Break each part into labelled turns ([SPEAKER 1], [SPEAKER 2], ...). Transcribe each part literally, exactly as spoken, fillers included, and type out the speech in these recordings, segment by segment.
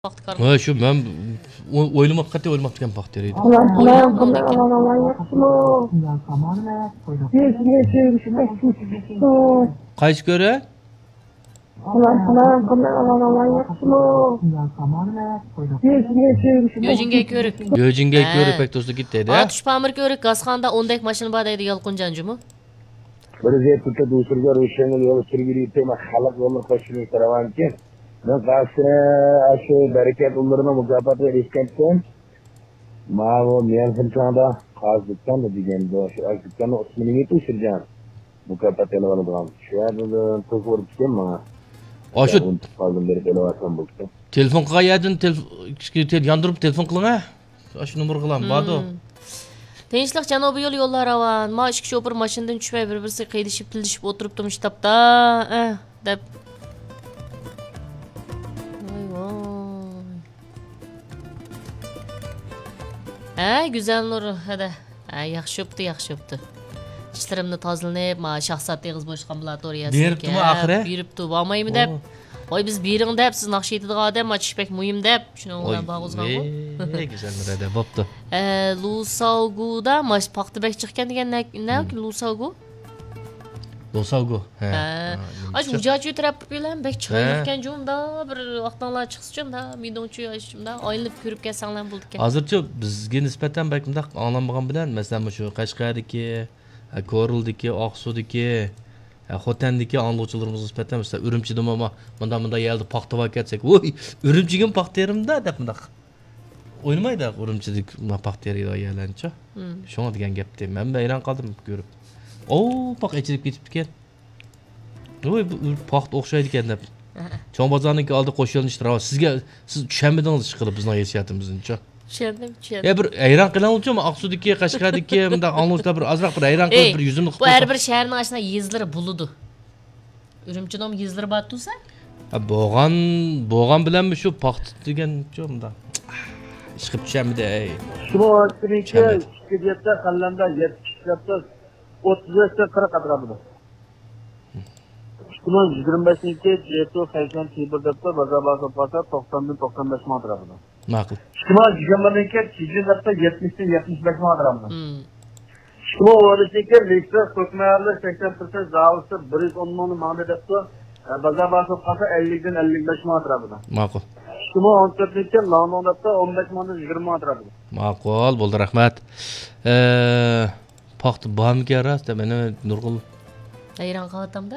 [SPEAKER 1] Ha şu ben oylamak katı oylamak diken bakteriydi. Kaç göre?
[SPEAKER 2] Göjinge körük.
[SPEAKER 1] Göjinge körük pek dostu gitti de.
[SPEAKER 2] Atış pamir körük gazxanda ondek maşını badaydı yalquncancı mı?
[SPEAKER 3] Bir zeytlikte दूसरी रोशनी yolu sürgülüyüp ama halk yolu koşuyor karavan ki ben karşına aşı bereket onlarına mükafat verişkensen ma o miyan hırçanda kazdıktan da diyeceğim de şu azdıktan o ismini tutuşturacağım mükafat elevanı bulan şu an çok vurup çıkayım mı?
[SPEAKER 1] Aşı
[SPEAKER 3] fazla beri elevattan buldu.
[SPEAKER 1] Telefon kayadın tel yandırıp telefon kılın ha. Aşı numara kılan bado.
[SPEAKER 2] Tinchlik janobiy yo'l yo'llar avan. Ma ikki shopir mashinadan tushmay bir-birisiga qiydishib tilishib o'tiribdim shtabda. Eh, deb. Voy voy. Ha, güzel nur hada. Ha, yaxshi o'pdi, yaxshi o'pdi. Ishlarimni tozalanib, ma shaxsat yig'iz boshqa bilator yazib.
[SPEAKER 1] Beribdimi oxiri?
[SPEAKER 2] Beribdi, bormaymi deb. Voy biz bering deb, siz naqsh etadigan odam, ma tushbek muhim deb. Shuni bilan bag'ozgan bu.
[SPEAKER 1] Ey, güzel nur hada, bo'pti.
[SPEAKER 2] Ee, Lusaugu'da maş paxta bek chiqqan degan ne ne ki Lusaugu?
[SPEAKER 1] Lusaugu. He.
[SPEAKER 2] Ay ujachu taraf bilan bek chiqayotgan jo'mda bir vaqtlar chiqsachim da midonchu yoshimda oyilib ko'rib kelsanglar bo'ldi.
[SPEAKER 1] Hozircha bizga nisbatan balki bunday anglanmagan bilan masalan shu Qashqardagi, Ko'rildagi, Oqsudagi, Xotandagi anglovchilarimiz nisbatan masalan Urumchida mana bunda bunda yerda paxta va ketsak, voy, Urumchigim paxta yerimda deb bunday o'ynamaydi Urumchilik paxteriya yerlancha. Shunga degan gapdi. Men bayron qoldim ko'rib. Oo, pax ichilib ketibdi ekan. Voy, bu paxta o'xshaydi ekan deb. Cho'ng bozorniki oldi qo'shilishdi. Sizga siz tushunmadingiz ish qilib bizning yashayotimizni-chi.
[SPEAKER 2] Tushundim, tushundim.
[SPEAKER 1] Ya bir hayron qilinuvchi Oqsudagi, Qashqardagi bunda anglashda bir azroq bir hayron qilib bir yuzimni
[SPEAKER 2] qilib. Bu har bir shaharning ashna yezlari bo'ladi. Urumchining yezlari bor tursa?
[SPEAKER 1] Ha, bo'lgan, bo'lgan bilanmi shu paxta degan-chi bunda. Chiqib tushamidi ey.
[SPEAKER 3] Shimo o'ttiriki kiyatda qallanda yetib chiqibdi. o'ttiz ta qirq atrofida. Shimo yigirma beshinchi jeto sakson kibir debda bazabasa pasa to'qson dan to'qson besh ming atrofida.
[SPEAKER 1] Ma'qul.
[SPEAKER 3] Shimo yigirma beshinchi chizgi debda yetmish dan yetmish besh ming atrofida. Shimo o'risiga Viktor Sokmayarlar sakson prosent zavisi bir yuz o'n ming ma'no debda bazabasa pasa ellik dan ellik besh ming atrofida.
[SPEAKER 1] Ma'qul.
[SPEAKER 3] Shimo o'n to'rtinchi Londonda o'n besh ming dan yigirma ming atrofida.
[SPEAKER 1] Ma'qul, bo'ldi, rahmat. Eh, paxta bormi ras deb meni Nurgul.
[SPEAKER 2] Hayron qolatamda?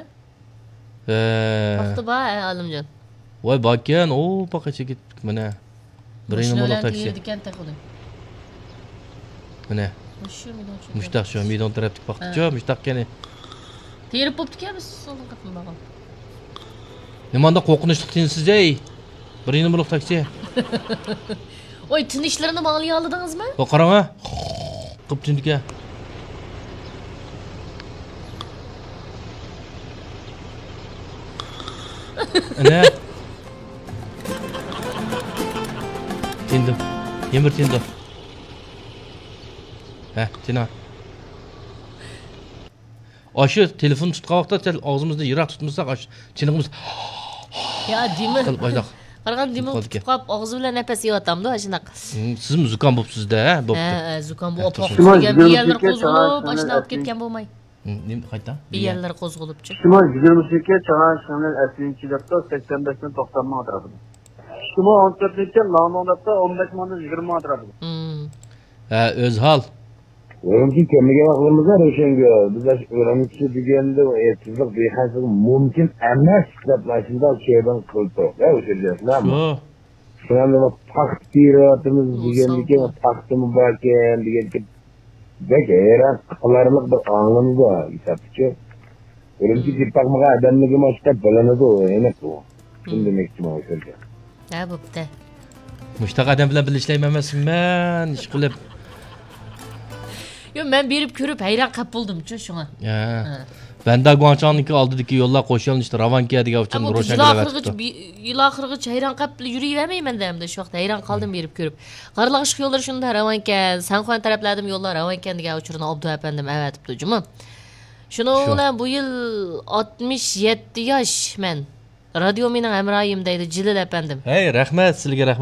[SPEAKER 1] Eh.
[SPEAKER 2] Paxta bor, Alimjon.
[SPEAKER 1] Voy, bakkan, o paxta ketdik mana. Birinchi mo'l taksi. Mana.
[SPEAKER 2] Shu midon.
[SPEAKER 1] Mushtaq shu midon tarafdik paxta-chi, mushtaq kani.
[SPEAKER 2] Terib bo'pti-ku biz so'lga qatnamagan.
[SPEAKER 1] Nimanda qo'rqinchli tinsiz ey. Birinchi mo'l taksi.
[SPEAKER 2] Oy, tinishlarini ma'liy oldingizmi?
[SPEAKER 1] O qarang ha. Qib tindika. Ana. Tindim. Yemir tindim. Ha, tina. Aşı telefon tutgan vaqtda tel og'zimizda yiroq tutmasak, aş chinig'imiz.
[SPEAKER 2] Ya, dimi.
[SPEAKER 1] Qilib boshliq.
[SPEAKER 2] Qargan dimi tutib qolib og'zi bilan nafas yeyotamda, shunaqa.
[SPEAKER 1] Sizmi zukam bo'psiz-da, ha, bo'pti.
[SPEAKER 2] Ha, zukam bu opoq degan bir yerlar qo'zg'alib, mashina olib ketgan bo'lmay.
[SPEAKER 1] Nim qayta?
[SPEAKER 2] Bir yerlar qo'zg'alibchi.
[SPEAKER 3] Shimo yigirma ikki Chang'an shahrining aslinchi debda sakson besh dan to'qson ming atrofida. Shimo o'n to'rtinchi Londonda o'n besh ming dan yigirma ming atrofida.
[SPEAKER 1] Ha, o'z hol.
[SPEAKER 3] O'rimchi kemiga vaqtimiz o'shanga biz o'rimchi deganda e'tibor behasib mumkin emas deb mashina şeydan qildi. Ya o'shalar.
[SPEAKER 1] Shu.
[SPEAKER 3] Shunga paxt tiratimiz degandiki paxtimi bor ekan degan Beke, eğer kalarımız bir anlamı var, isapçı. Örümcü cipakmağa adamlığı maçta balanıdı o, emek o. Şunu demek için o şöyle.
[SPEAKER 2] Ha, bo'pti.
[SPEAKER 1] Mushtaq adam bilan bilishlaymanmasin men, ish qilib.
[SPEAKER 2] Yo, men berib ko'rib hayron qolib bo'ldim-chi shunga.
[SPEAKER 1] Ha. Banda Guanchang'niki oldidagi yo'llar qo'shilishdi, Ravankiya degan uchun Roshan
[SPEAKER 2] bilan. Yil oxirigacha hayron qolib yurayvermayman demdi, shu vaqtda hayron qoldim berib ko'rib. Qarlag'ish yo'llar shunda Ravankiya, Sanxon tarafladim yo'llar Ravankiya degan uchurni Abdu apandim avatibdi, jumi. Shuning bilan bu yil oltmish yetti yosh men. Radio mening hamroyim deydi Jilil efendim.
[SPEAKER 1] Hey, rahmat sizlarga rahmat.